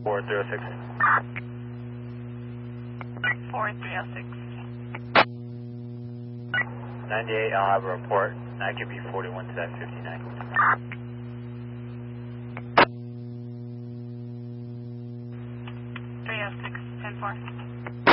4306. 4306. 98, I'll have a report. That could be 41 to that 59. 306, 10-4.